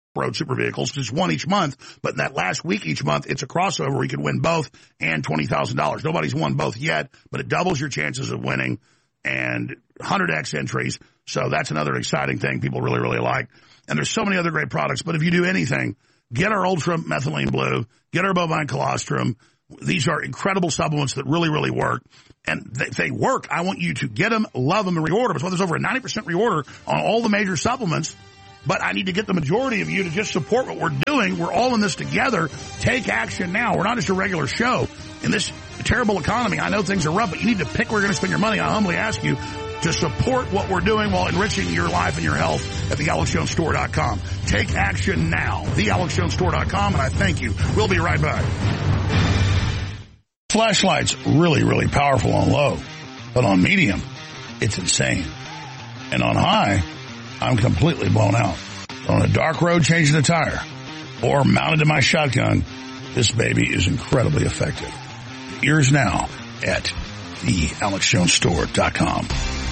road super vehicles. It's one each month, but in that last week each month, it's a crossover where you can win both and $20,000. Nobody's won both yet, but it doubles your chances of winning and 100x entries. So that's another exciting thing people really, really like. And there's so many other great products, but if you do anything, get our Ultra Methylene Blue, get our Bovine Colostrum. These are incredible supplements that really, really work. And they work. I want you to get them, love them, and reorder. That's why there's over a 90% reorder on all the major supplements. But I need to get the majority of you to just support what we're doing. We're all in this together. Take action now. We're not just a regular show. In this terrible economy, I know things are rough, but you need to pick where you're going to spend your money. I humbly ask you to support what we're doing while enriching your life and your health at thealexjonesstore.com. Take action now. Thealexjonesstore.com, and I thank you. We'll be right back. Flashlight's really, really powerful on low, but on medium, it's insane. And on high, I'm completely blown out. On a dark road changing a tire or mounted to my shotgun, this baby is incredibly effective. Yours now at thealexjonesstore.com.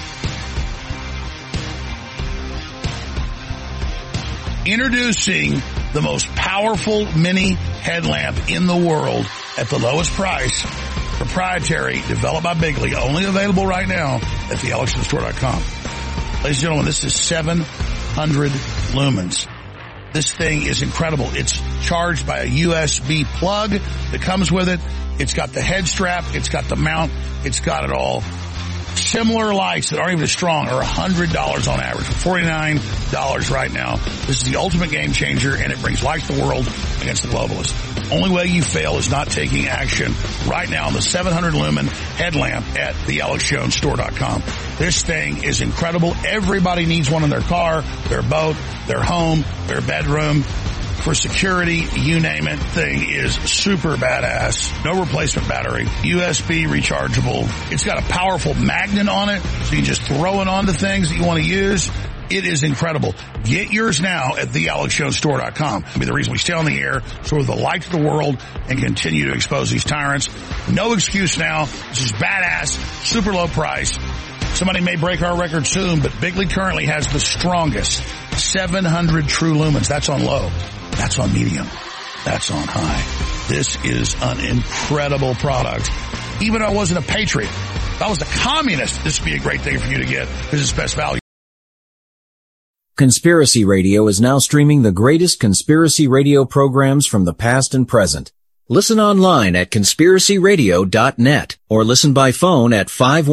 Introducing the most powerful mini headlamp in the world at the lowest price, proprietary, developed by Bigley, only available right now at thealexjonesstore.com. Ladies and gentlemen, this is 700 lumens. This thing is incredible. It's charged by a USB plug that comes with it. It's got the head strap. It's got the mount. It's got it all. Similar lights that aren't even as strong are $100 on average, $49 right now. This is the ultimate game changer, and it brings light to the world against the globalists. Only way you fail is not taking action right now on the 700 lumen headlamp at thealexjonesstore.com. This thing is incredible. Everybody needs one in their car, their boat, their home, their bedroom. For security, you name it, thing is super badass. No replacement battery, USB rechargeable. It's got a powerful magnet on it, so you can just throw it onto things that you want to use. It is incredible. Get yours now at thealexjonesstore.com. I mean, the reason we stay on the air, so we're the light of the world and continue to expose these tyrants. No excuse now. This is badass, super low price. Somebody may break our record soon, but Bigley currently has the strongest 700 true lumens. That's on low. That's on medium. That's on high. This is an incredible product. Even though I wasn't a patriot, if I was a communist, this would be a great thing for you to get because it's best value. Conspiracy Radio is now streaming the greatest conspiracy radio programs from the past and present. Listen online at conspiracyradio.net or listen by phone at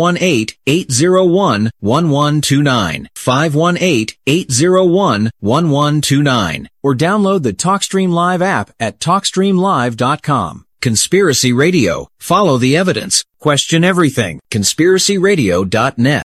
518-801-1129, 518-801-1129, or download the TalkStream Live app at TalkStreamLive.com. Conspiracy Radio. Follow the evidence. Question everything. conspiracyradio.net.